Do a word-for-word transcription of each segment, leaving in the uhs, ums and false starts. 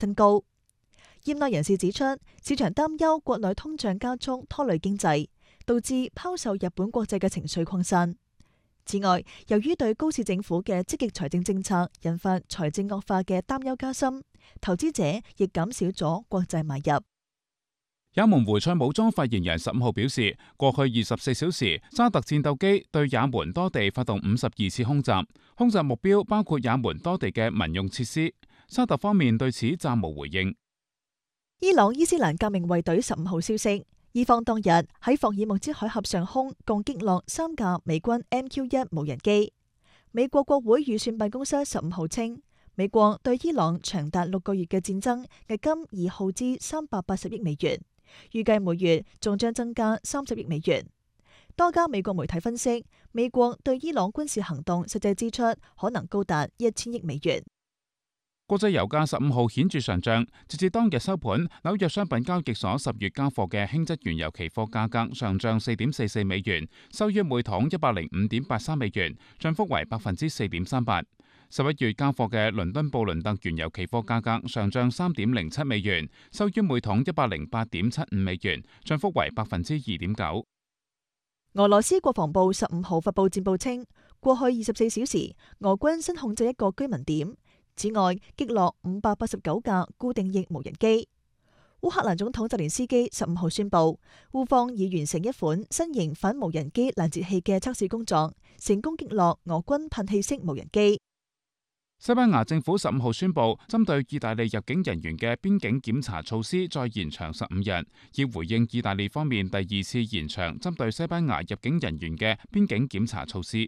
增高。業內人士指出，市場擔憂國內通脹加速拖累經濟，導致拋售日本國債嘅情緒擴散。此外，由於對高市政府嘅積極財政政策引發財政惡化嘅擔憂加深，投資者亦減少咗國債買入。 也門胡塞武裝發言人十五號表示，過去二十四小時，沙特戰鬥機對也門多地發動五十二次空襲，空襲目標包括也門多地嘅民用設施。沙特方面對此暫無回應。 伊朗伊斯蘭革命衛隊十五號消息，伊方當日喺霍爾木茲海峽上空共擊落三架美軍 M Q 一無人機。美國國會預算辦公室十五號稱，美國對伊朗長達六個月嘅戰爭迄今已耗資三百八十億美元，預計每月仲將增加三十億美元。多家美國媒體分析，美國對伊朗軍事行動實際支出可能高達一千億美元。 國際油價十五號顯著上漲，截至當日收盤，紐約商品交易所十月交貨嘅輕質原油期貨價格上漲四點四四美元，收於每桶一百零五點八三美元，漲幅為百分之四點三八。十一月交貨嘅倫敦布倫特原油期貨價格上漲三點零七美元，收於每桶一百零八點七五美元，漲幅為百分之二點九。 俄羅斯國防部十五號發布戰報稱，過去二十四小時，俄軍新控制一個居民點。此外，擊落五百八十九架固定翼無人機。烏克蘭總統澤連斯基十五號宣布，烏方已完成一款新型反無人機攔截器嘅測試工作，成功擊落俄軍噴氣式無人機。 西班牙政府十五號宣布，針對意大利入境人員嘅邊境檢查措施再延長十五日，以回應意大利方面第二次延長針對西班牙入境人員嘅邊境檢查措施。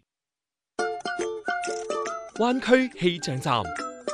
灣區氣象站。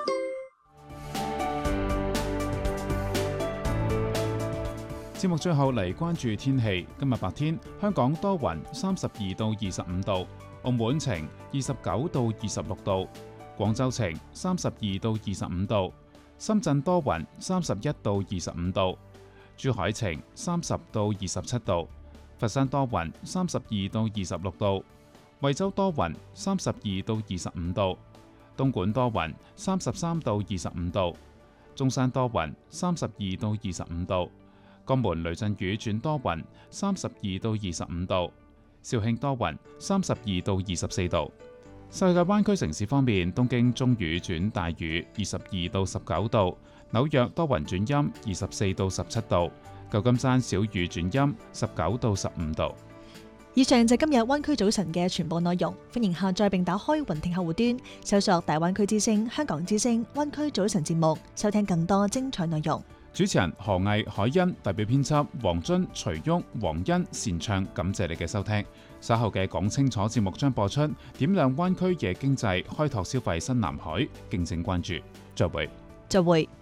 節目最後嚟關注天氣。今日白天，香港多雲，三十二到二十五度；澳門晴，二十九到二十六度；廣州晴，三十二到二十五度；深圳多雲，三十一到二十五度；珠海晴，三十到二十七度；佛山多雲，三十二到二十六度；惠州多雲，三十二到二十五度；東莞多雲，三十三到二十五度；中山多雲，三十二到二十五度。江門雷陣雨轉多雲，三十二到二十五度；肇慶多雲，三十二到二十四度。世界灣區城市方面，東京中雨轉大雨，二十二到十九度；紐約多雲轉陰，二十四到十七度；舊金山小雨轉陰，十九到十五度。 以上就係今日灣區早晨嘅全部內容，歡迎下載並打開雲聽客戶端，搜索大灣區之聲、香港之聲、灣區早晨節目，收聽更多精彩內容。 主持人何毅、海欣，代表編輯黃津、徐旭、黃欣、善唱，感謝你嘅收聽。稍後嘅講清楚節目將播出，點亮灣區夜經濟，開拓消費新藍海，敬請關注。再會。 再會。